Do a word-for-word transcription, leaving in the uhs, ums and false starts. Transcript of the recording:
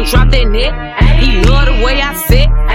drop that net. He love the way I sit.